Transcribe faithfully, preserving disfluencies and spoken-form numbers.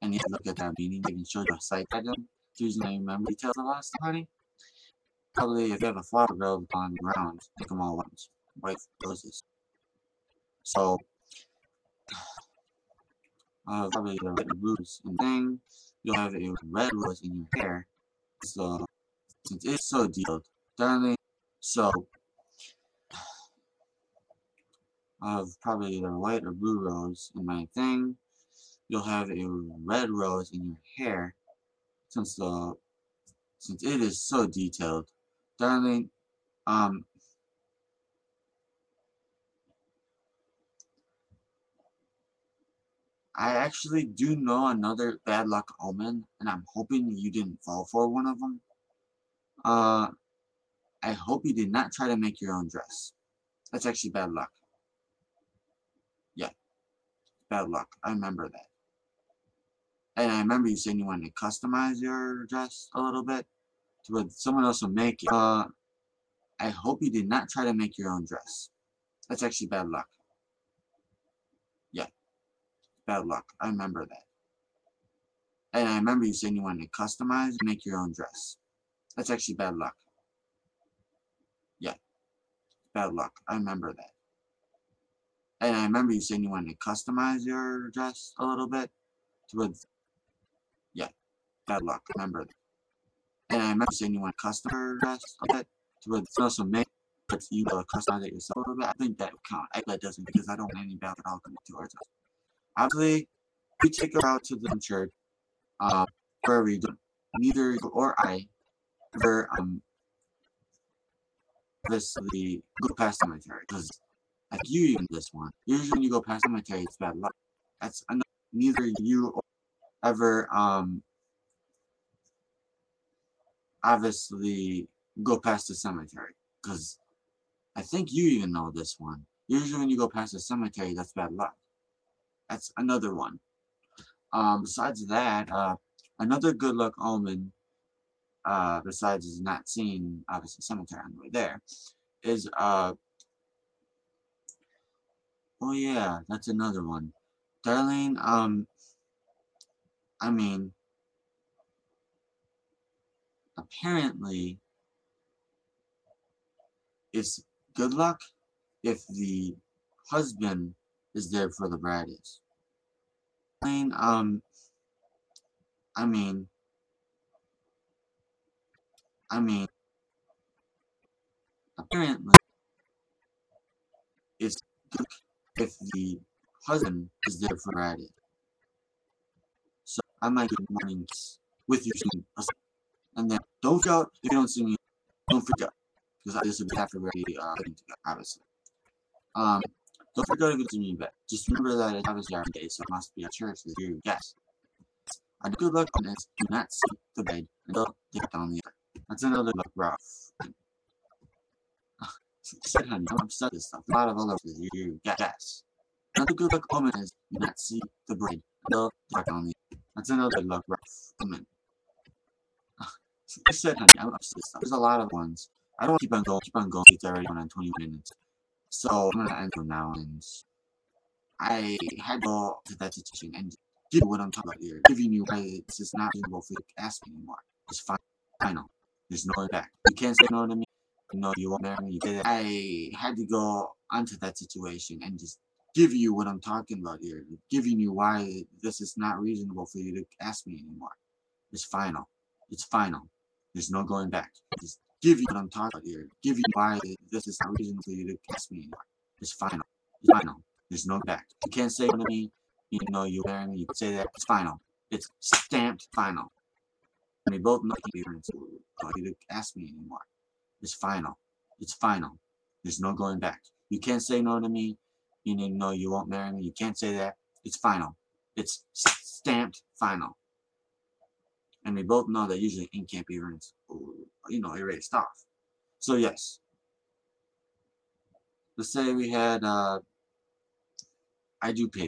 and you look at that meaning, they can show you a site item, using you remember details of us, honey. Probably if you have a flower available on the ground, make them all ones, white roses. So, uh, probably the red rose and thing, you'll have a red rose in your hair. So, since it's so detailed, darling, so, of probably either white or blue rose in my thing, you'll have a red rose in your hair, since the, since it is so detailed, darling, um, I actually do know another bad luck omen, and I'm hoping you didn't fall for one of them. Uh, I hope you did not try to make your own dress. That's actually bad luck. Yeah, bad luck. I remember that. And I remember you saying you wanted to customize your dress a little bit to where someone else will make it. Uh, I hope you did not try to make your own dress. That's actually bad luck. Yeah, bad luck. I remember that. And I remember you saying you wanted to customize and make your own dress. That's actually bad luck. Yeah, bad luck. I remember that. And I remember you saying you wanted to customize your dress a little bit to where, yeah, bad luck. I remember that. And I remember saying you want to customize your dress a bit to where it's also make but you uh, customize it yourself a little bit. I think that would count. I that doesn't because I don't want any bad luck towards us. Obviously, we take her out to the church, uh, where we don't, neither you or I ever um obviously go past cemetery because like you even this one. Usually when you go past cemetery, it's bad luck. That's another, neither you or ever um obviously go past the cemetery because I think you even know this one. Usually when you go past the cemetery, that's bad luck. That's another one. Um, besides that, uh, another good luck omen, uh, besides is not seeing obviously cemetery on the way there, is uh, oh yeah, that's another one. Darlene, um, I mean, apparently, it's good luck if the husband is there for the bride is. Darlene, um, I mean, I mean, apparently, it's good if the husband is there for the bride is. So I might good mornings with you soon. And then don't freak out if you don't see me. Don't freak out because this will be after we're uh, getting together, obviously. Um, don't freak out if you don't see me in bed. Just remember that it's obviously our day, so it must be at church this year. Yes. I do good luck on this. Do not see the bed until they get down the other. That's another luck rough. Said honey, I'm upset with this stuff. A lot of other this year. Yes. Another good luck omen is do not see the bride until they get down the other. That's another luck rough omen. I said, honey, I'm upset with stuff. There's a lot of ones. I don't want to keep on going, keep on going. It's already going on twenty minutes. So I'm gonna end for now. And I had to go to that situation and give you what I'm talking about here. Giving you why it's just not reasonable for you to ask me anymore. It's fine. Final. There's no way back. You can't say no to me. You know you won't marry me. You did it. I had to go onto that situation and just give you what I'm talking about here. Giving you why this is not reasonable for you to ask me anymore. It's final. It's final. There's no going back. Just give you what I'm talking about here. Give you why this is not reasonable for you to ask me anymore. It's final. It's final. There's no back. You can't say no to me. You know you marry me. You can say that. It's final. It's stamped final. And we both know you to ask me anymore. It's final. It's final. There's no going back. You can't say no to me. You know you won't marry me. You can't say that. It's final. It's stamped final. And we both know that usually ink can't be rinsed, you know, erased off. So yes, let's say we had, uh, I do pay